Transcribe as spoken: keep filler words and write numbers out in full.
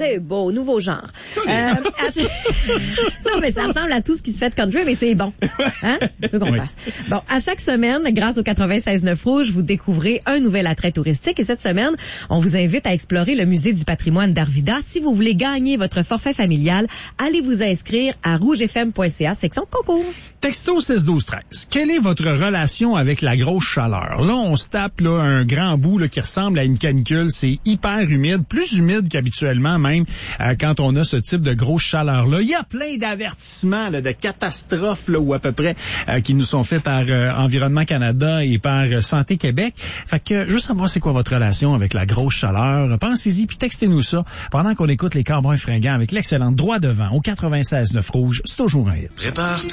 C'est beau, nouveau genre. Euh, à chaque... non, mais ça ressemble à tout ce qui se fait de country, mais c'est bon. Hein? Faut qu'on oui. fasse. Bon, à chaque semaine, grâce au quatre-vingt-seize neuf Rouge, vous découvrez un nouvel attrait touristique. Et cette semaine, on vous invite à explorer le musée du patrimoine d'Arvida. Si vous voulez gagner votre forfait familial, allez vous inscrire à rouge f m point c a, section concours. Texto seize douze treize. Quelle est votre relation avec la grosse chaleur? Là, on se tape là, un grand bout là, qui ressemble à une canicule. C'est hyper humide, plus humide qu'habituellement même euh, quand on a ce type de grosse chaleur-là. Il y a plein d'avertissements, là, de catastrophes là, ou à peu près euh, qui nous sont faits par euh, Environnement Canada et par euh, Santé Québec. Fait que je veux savoir c'est quoi votre relation avec la grosse chaleur. Pensez-y puis textez-nous ça pendant qu'on écoute les Cowboys fringants avec l'excellente Droit devant au quatre-vingt-seize neuf Rouge. C'est toujours un hit. Prépare-toi.